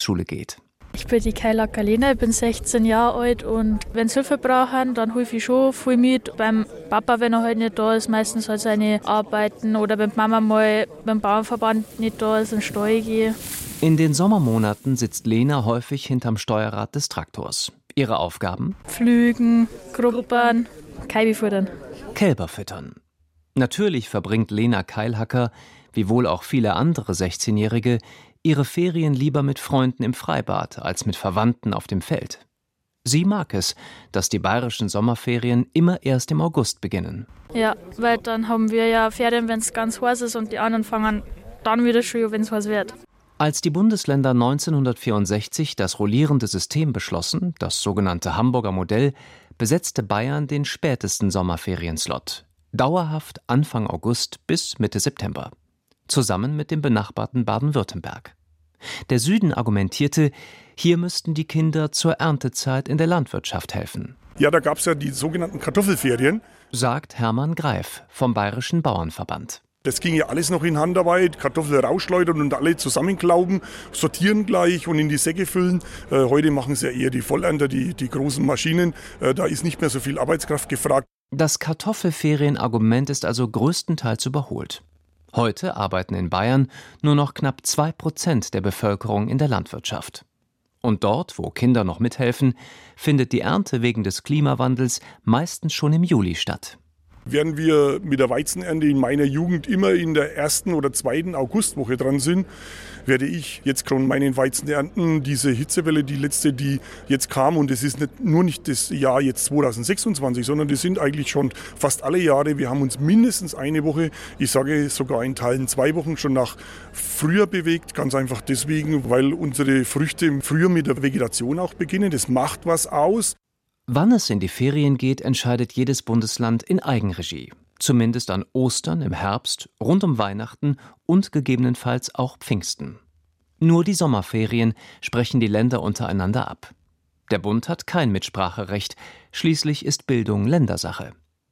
Gesamtschule geht. Ich bin die Kaila Kalena, ich bin 16 Jahre alt und wenn sie Hilfe brauchen, dann helfe ich schon viel mit. Beim Papa, wenn er halt nicht da ist, meistens halt seine Arbeiten oder wenn Mama mal beim Bauernverband nicht da ist, in den Stall gehe. In den Sommermonaten sitzt Lena häufig hinterm Steuerrad des Traktors. Ihre Aufgaben? Pflügen, gruppern, Kälber füttern. Kälber füttern. Natürlich verbringt Lena Keilhacker, wie wohl auch viele andere 16-Jährige, ihre Ferien lieber mit Freunden im Freibad als mit Verwandten auf dem Feld. Sie mag es, dass die bayerischen Sommerferien immer erst im August beginnen. Ja, weil dann haben wir ja Ferien, wenn es ganz heiß ist und die anderen fangen dann wieder schon, wenn es heiß wird. Als die Bundesländer 1964 das rollierende System beschlossen, das sogenannte Hamburger Modell, besetzte Bayern den spätesten Sommerferienslot. Dauerhaft Anfang August bis Mitte September. Zusammen mit dem benachbarten Baden-Württemberg. Der Süden argumentierte, hier müssten die Kinder zur Erntezeit in der Landwirtschaft helfen. Ja, da gab es ja die sogenannten Kartoffelferien, sagt Hermann Greif vom Bayerischen Bauernverband. Das ging ja alles noch in Handarbeit, Kartoffeln rausschleudern und alle zusammenklauben, sortieren gleich und in die Säcke füllen. Heute machen es ja eher die Vollernter, die großen Maschinen. Da ist nicht mehr so viel Arbeitskraft gefragt. Das Kartoffelferienargument ist also größtenteils überholt. Heute arbeiten in Bayern nur noch knapp 2% der Bevölkerung in der Landwirtschaft. Und dort, wo Kinder noch mithelfen, findet die Ernte wegen des Klimawandels meistens schon im Juli statt. Während wir mit der Weizenernte in meiner Jugend immer in der 1. oder 2. Augustwoche dran sind, werde ich jetzt schon meinen Weizen ernten. Diese Hitzewelle, die letzte, die jetzt kam, und es ist nicht das Jahr jetzt 2026, sondern das sind eigentlich schon fast alle Jahre. Wir haben uns mindestens eine Woche, ich sage sogar in Teilen 2 Wochen schon nach früher bewegt. Ganz einfach deswegen, weil unsere Früchte früher mit der Vegetation auch beginnen. Das macht was aus. Wann es in die Ferien geht, entscheidet jedes Bundesland in Eigenregie. Zumindest an Ostern im Herbst, rund um Weihnachten und gegebenenfalls auch Pfingsten. Nur die Sommerferien sprechen die Länder untereinander ab. Der Bund hat kein Mitspracherecht, schließlich ist Bildung Ländersache.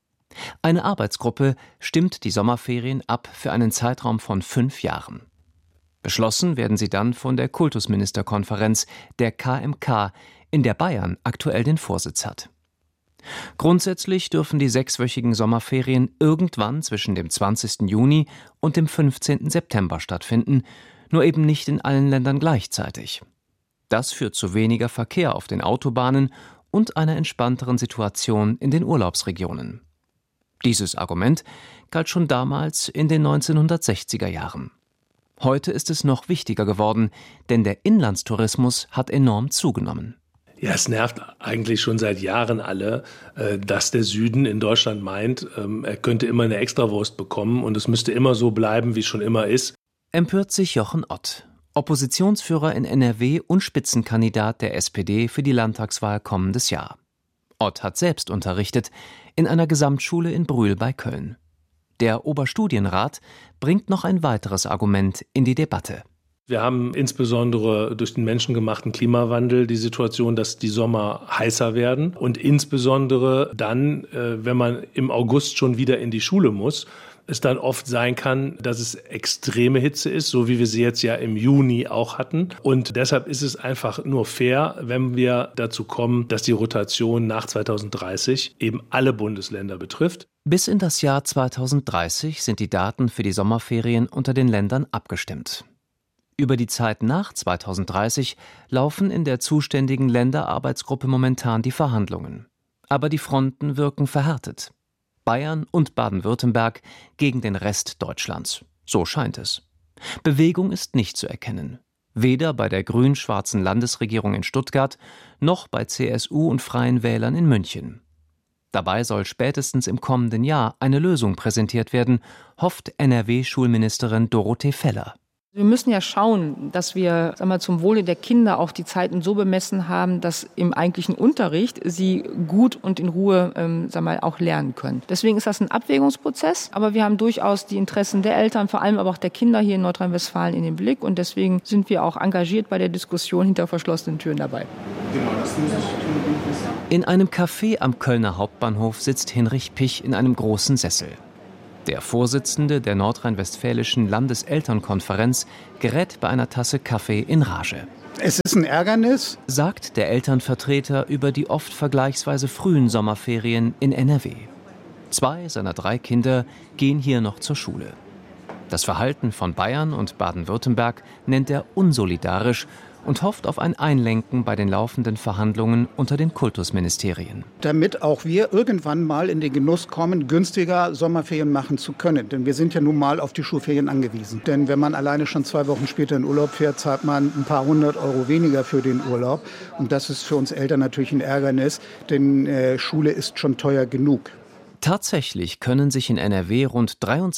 Eine Arbeitsgruppe stimmt die Sommerferien ab für einen Zeitraum von 5 Jahren. Beschlossen werden sie dann von der Kultusministerkonferenz, der KMK, in der Bayern aktuell den Vorsitz hat. Grundsätzlich dürfen die 6-wöchigen Sommerferien irgendwann zwischen dem 20. Juni und dem 15. September stattfinden, nur eben nicht in allen Ländern gleichzeitig. Das führt zu weniger Verkehr auf den Autobahnen und einer entspannteren Situation in den Urlaubsregionen. Dieses Argument galt schon damals in den 1960er Jahren. Heute ist es noch wichtiger geworden, denn der Inlandstourismus hat enorm zugenommen. Ja, es nervt eigentlich schon seit Jahren alle, dass der Süden in Deutschland meint, er könnte immer eine Extrawurst bekommen und es müsste immer so bleiben, wie es schon immer ist. Empört sich Jochen Ott, Oppositionsführer in NRW und Spitzenkandidat der SPD für die Landtagswahl kommendes Jahr. Ott hat selbst unterrichtet in einer Gesamtschule in Brühl bei Köln. Der Oberstudienrat bringt noch ein weiteres Argument in die Debatte. Wir haben insbesondere durch den menschengemachten Klimawandel die Situation, dass die Sommer heißer werden und insbesondere dann, wenn man im August schon wieder in die Schule muss, es dann oft sein kann, dass es extreme Hitze ist, so wie wir sie jetzt ja im Juni auch hatten. Und deshalb ist es einfach nur fair, wenn wir dazu kommen, dass die Rotation nach 2030 eben alle Bundesländer betrifft. Bis in das Jahr 2030 sind die Daten für die Sommerferien unter den Ländern abgestimmt. Über die Zeit nach 2030 laufen in der zuständigen Länderarbeitsgruppe momentan die Verhandlungen. Aber die Fronten wirken verhärtet. Bayern und Baden-Württemberg gegen den Rest Deutschlands. So scheint es. Bewegung ist nicht zu erkennen. Weder bei der grün-schwarzen Landesregierung in Stuttgart noch bei CSU und Freien Wählern in München. Dabei soll spätestens im kommenden Jahr eine Lösung präsentiert werden, hofft NRW-Schulministerin Dorothee Feller. Wir müssen ja schauen, dass wir zum Wohle der Kinder auch die Zeiten so bemessen haben, dass im eigentlichen Unterricht sie gut und in Ruhe auch lernen können. Deswegen ist das ein Abwägungsprozess, aber wir haben durchaus die Interessen der Eltern, vor allem aber auch der Kinder hier in Nordrhein-Westfalen in den Blick und deswegen sind wir auch engagiert bei der Diskussion hinter verschlossenen Türen dabei. In einem Café am Kölner Hauptbahnhof sitzt Hinrich Pich in einem großen Sessel. Der Vorsitzende der nordrhein-westfälischen Landeselternkonferenz gerät bei einer Tasse Kaffee in Rage. Es ist ein Ärgernis, sagt der Elternvertreter über die oft vergleichsweise frühen Sommerferien in NRW. 2 seiner 3 Kinder gehen hier noch zur Schule. Das Verhalten von Bayern und Baden-Württemberg nennt er unsolidarisch und hofft auf ein Einlenken bei den laufenden Verhandlungen unter den Kultusministerien. Damit auch wir irgendwann mal in den Genuss kommen, günstiger Sommerferien machen zu können. Denn wir sind ja nun mal auf die Schulferien angewiesen. Denn wenn man alleine schon 2 Wochen später in Urlaub fährt, zahlt man ein paar 100 € weniger für den Urlaub. Und das ist für uns Eltern natürlich ein Ärgernis, denn Schule ist schon teuer genug. Tatsächlich können sich in NRW rund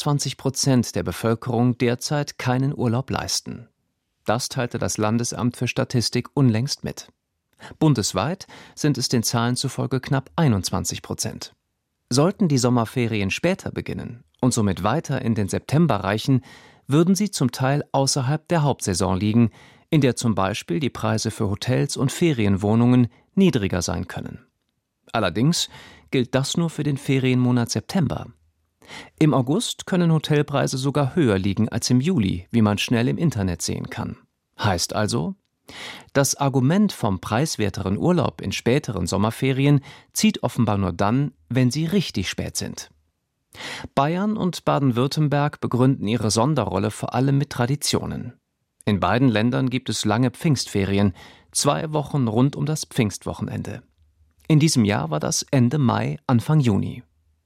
23% der Bevölkerung derzeit keinen Urlaub leisten. Das teilte das Landesamt für Statistik unlängst mit. Bundesweit sind es den Zahlen zufolge knapp 21%. Sollten die Sommerferien später beginnen und somit weiter in den September reichen, würden sie zum Teil außerhalb der Hauptsaison liegen, in der zum Beispiel die Preise für Hotels und Ferienwohnungen niedriger sein können. Allerdings gilt das nur für den Ferienmonat September. Im August können Hotelpreise sogar höher liegen als im Juli, wie man schnell im Internet sehen kann. Heißt also, das Argument vom preiswerteren Urlaub in späteren Sommerferien zieht offenbar nur dann, wenn sie richtig spät sind. Bayern und Baden-Württemberg begründen ihre Sonderrolle vor allem mit Traditionen. In beiden Ländern gibt es lange Pfingstferien, 2 Wochen rund um das Pfingstwochenende. In diesem Jahr war das Ende Mai, Anfang Juni.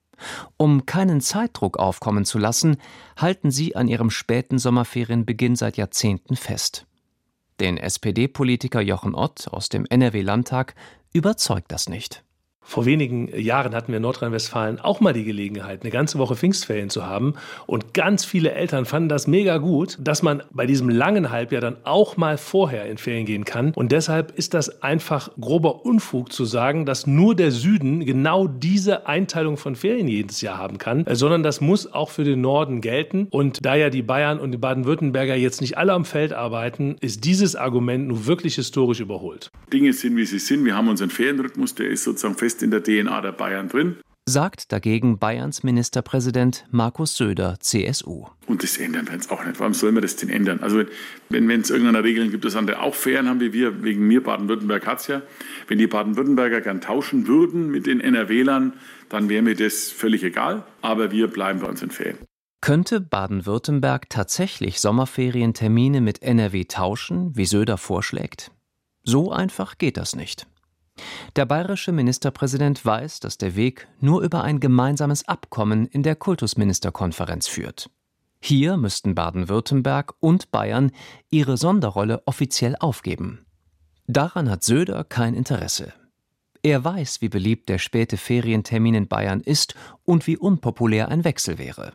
Um keinen Zeitdruck aufkommen zu lassen, halten sie an ihrem späten Sommerferienbeginn seit Jahrzehnten fest. Den SPD-Politiker Jochen Ott aus dem NRW-Landtag überzeugt das nicht. Vor wenigen Jahren hatten wir in Nordrhein-Westfalen auch mal die Gelegenheit, eine ganze Woche Pfingstferien zu haben. Und ganz viele Eltern fanden das mega gut, dass man bei diesem langen Halbjahr dann auch mal vorher in Ferien gehen kann. Und deshalb ist das einfach grober Unfug zu sagen, dass nur der Süden genau diese Einteilung von Ferien jedes Jahr haben kann, sondern das muss auch für den Norden gelten. Und da ja die Bayern und die Baden-Württemberger jetzt nicht alle am Feld arbeiten, ist dieses Argument nun wirklich historisch überholt. Dinge sind, wie sie sind. Wir haben unseren Ferienrhythmus, der ist sozusagen fest in der DNA der Bayern drin. Sagt dagegen Bayerns Ministerpräsident Markus Söder, CSU. Und das ändern wir jetzt auch nicht. Warum sollen wir das denn ändern? Also wenn es irgendeine Regeln gibt, dass andere auch Ferien haben wie wir, wegen mir, Baden-Württemberg hat es ja. Wenn die Baden-Württemberger gern tauschen würden mit den NRWlern, dann wäre mir das völlig egal. Aber wir bleiben bei unseren Ferien. Könnte Baden-Württemberg tatsächlich Sommerferientermine mit NRW tauschen, wie Söder vorschlägt? So einfach geht das nicht. Der bayerische Ministerpräsident weiß, dass der Weg nur über ein gemeinsames Abkommen in der Kultusministerkonferenz führt. Hier müssten Baden-Württemberg und Bayern ihre Sonderrolle offiziell aufgeben. Daran hat Söder kein Interesse. Er weiß, wie beliebt der späte Ferientermin in Bayern ist und wie unpopulär ein Wechsel wäre.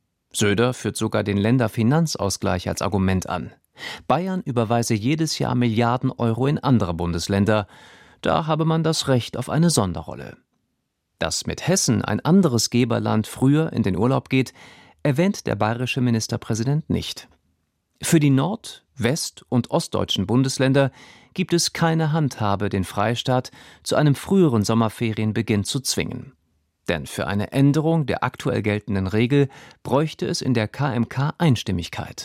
Söder führt sogar den Länderfinanzausgleich als Argument an. Bayern überweise jedes Jahr Milliarden Euro in andere Bundesländer. Da habe man das Recht auf eine Sonderrolle. Dass mit Hessen, ein anderes Geberland, früher in den Urlaub geht, erwähnt der bayerische Ministerpräsident nicht. Für die nord-, west- und ostdeutschen Bundesländer gibt es keine Handhabe, den Freistaat zu einem früheren Sommerferienbeginn zu zwingen. Denn für eine Änderung der aktuell geltenden Regel bräuchte es in der KMK Einstimmigkeit.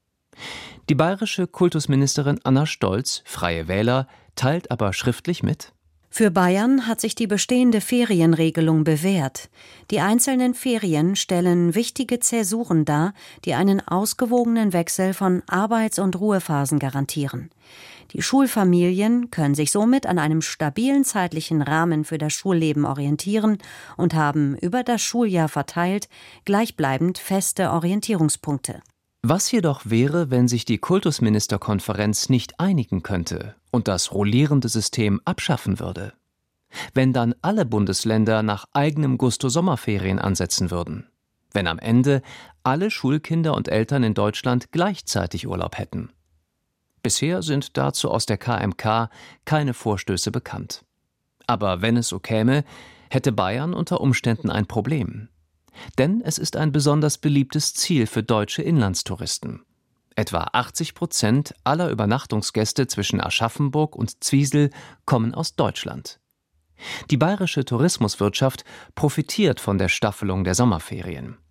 Die bayerische Kultusministerin Anna Stolz, Freie Wähler, teilt aber schriftlich mit: Für Bayern hat sich die bestehende Ferienregelung bewährt. Die einzelnen Ferien stellen wichtige Zäsuren dar, die einen ausgewogenen Wechsel von Arbeits- und Ruhephasen garantieren. Die Schulfamilien können sich somit an einem stabilen zeitlichen Rahmen für das Schulleben orientieren und haben über das Schuljahr verteilt gleichbleibend feste Orientierungspunkte. Was jedoch wäre, wenn sich die Kultusministerkonferenz nicht einigen könnte und das rollierende System abschaffen würde? Wenn dann alle Bundesländer nach eigenem Gusto Sommerferien ansetzen würden? Wenn am Ende alle Schulkinder und Eltern in Deutschland gleichzeitig Urlaub hätten? Bisher sind dazu aus der KMK keine Vorstöße bekannt. Aber wenn es so käme, hätte Bayern unter Umständen ein Problem. Denn es ist ein besonders beliebtes Ziel für deutsche Inlandstouristen. Etwa 80% aller Übernachtungsgäste zwischen Aschaffenburg und Zwiesel kommen aus Deutschland. Die bayerische Tourismuswirtschaft profitiert von der Staffelung der Sommerferien.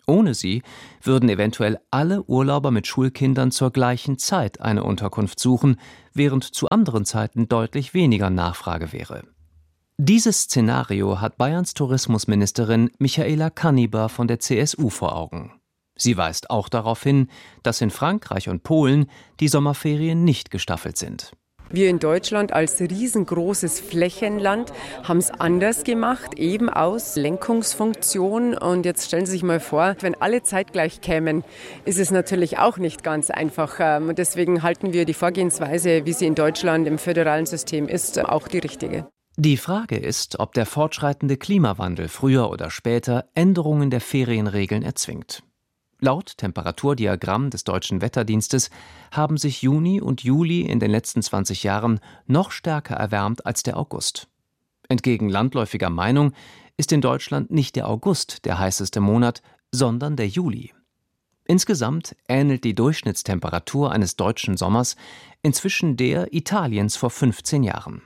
Ohne sie würden eventuell alle Urlauber mit Schulkindern zur gleichen Zeit eine Unterkunft suchen, während zu anderen Zeiten deutlich weniger Nachfrage wäre. Dieses Szenario hat Bayerns Tourismusministerin Michaela Kanniber von der CSU vor Augen. Sie weist auch darauf hin, dass in Frankreich und Polen die Sommerferien nicht gestaffelt sind. Wir in Deutschland als riesengroßes Flächenland haben es anders gemacht, eben aus Lenkungsfunktion. Und jetzt stellen Sie sich mal vor, wenn alle zeitgleich kämen, ist es natürlich auch nicht ganz einfach. Deswegen halten wir die Vorgehensweise, wie sie in Deutschland im föderalen System ist, auch die richtige. Die Frage ist, ob der fortschreitende Klimawandel früher oder später Änderungen der Ferienregeln erzwingt. Laut Temperaturdiagramm des Deutschen Wetterdienstes haben sich Juni und Juli in den letzten 20 Jahren noch stärker erwärmt als der August. Entgegen landläufiger Meinung ist in Deutschland nicht der August der heißeste Monat, sondern der Juli. Insgesamt ähnelt die Durchschnittstemperatur eines deutschen Sommers inzwischen der Italiens vor 15 Jahren.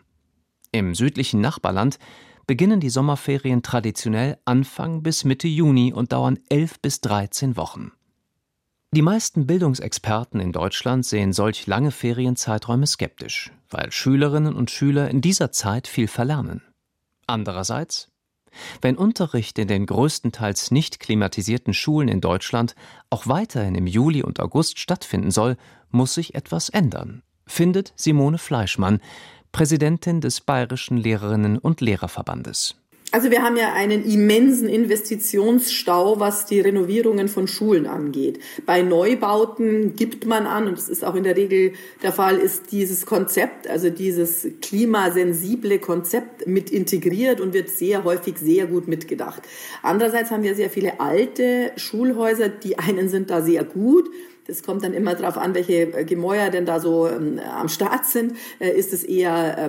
Im südlichen Nachbarland beginnen die Sommerferien traditionell Anfang bis Mitte Juni und dauern 11 bis 13 Wochen. Die meisten Bildungsexperten in Deutschland sehen solch lange Ferienzeiträume skeptisch, weil Schülerinnen und Schüler in dieser Zeit viel verlernen. Andererseits, wenn Unterricht in den größtenteils nicht klimatisierten Schulen in Deutschland auch weiterhin im Juli und August stattfinden soll, muss sich etwas ändern, findet Simone Fleischmann, Präsidentin des Bayerischen Lehrerinnen- und Lehrerverbandes. Also wir haben ja einen immensen Investitionsstau, was die Renovierungen von Schulen angeht. Bei Neubauten gibt man an, und das ist auch in der Regel der Fall, ist dieses Konzept, also dieses klimasensible Konzept mit integriert und wird sehr häufig sehr gut mitgedacht. Andererseits haben wir sehr viele alte Schulhäuser, die einen sind da sehr gut. Das kommt dann immer darauf an, welche Gemäuer denn da so am Start sind. Ist es eher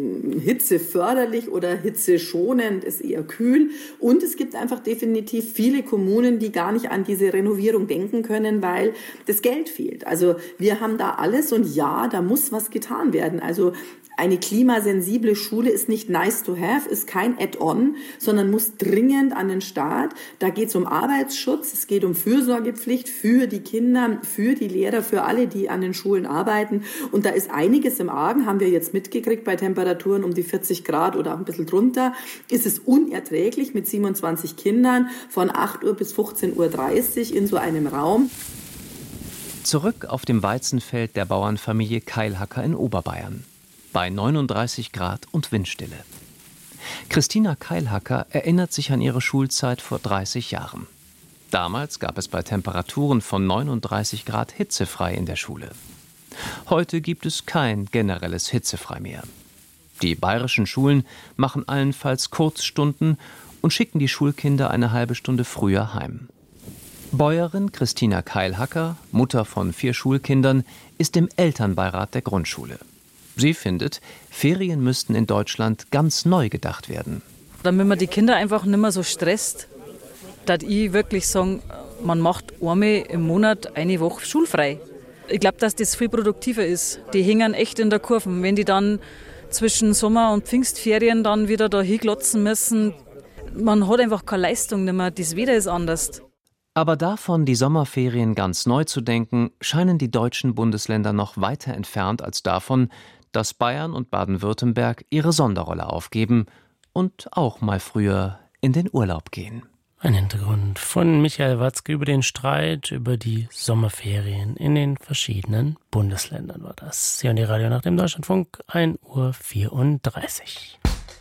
hitzeförderlich oder hitzeschonend, ist eher kühl. Und es gibt einfach definitiv viele Kommunen, die gar nicht an diese Renovierung denken können, weil das Geld fehlt. Also wir haben da alles und ja, da muss was getan werden. Also eine klimasensible Schule ist nicht nice to have, ist kein Add-on, sondern muss dringend an den Start. Da geht es um Arbeitsschutz, es geht um Fürsorgepflicht für die Kinder, für die Lehrer, für alle, die an den Schulen arbeiten. Und da ist einiges im Argen, haben wir jetzt mitgekriegt, bei Temperaturen um die 40 Grad oder auch ein bisschen drunter. Ist es unerträglich mit 27 Kindern von 8 Uhr bis 15.30 Uhr in so einem Raum. Zurück auf dem Weizenfeld der Bauernfamilie Keilhacker in Oberbayern. Bei 39 Grad und Windstille. Christina Keilhacker erinnert sich an ihre Schulzeit vor 30 Jahren. Damals gab es bei Temperaturen von 39 Grad hitzefrei in der Schule. Heute gibt es kein generelles Hitzefrei mehr. Die bayerischen Schulen machen allenfalls Kurzstunden und schicken die Schulkinder eine halbe Stunde früher heim. Bäuerin Christina Keilhacker, Mutter von 4 Schulkindern, ist im Elternbeirat der Grundschule. Sie findet, Ferien müssten in Deutschland ganz neu gedacht werden. Damit man die Kinder einfach nicht mehr so stresst, dass ich wirklich sagen, man macht einmal im Monat eine Woche schulfrei. Ich glaube, dass das viel produktiver ist. Die hängen echt in der Kurve. Wenn die dann zwischen Sommer- und Pfingstferien dann wieder da hinglotzen müssen, man hat einfach keine Leistung mehr. Das Wetter ist anders. Aber davon, die Sommerferien ganz neu zu denken, scheinen die deutschen Bundesländer noch weiter entfernt als davon, dass Bayern und Baden-Württemberg ihre Sonderrolle aufgeben und auch mal früher in den Urlaub gehen. Ein Hintergrund von Michael Watzke über den Streit über die Sommerferien in den verschiedenen Bundesländern war das. Sie hören die Radio nach dem Deutschlandfunk, 1:34 Uhr.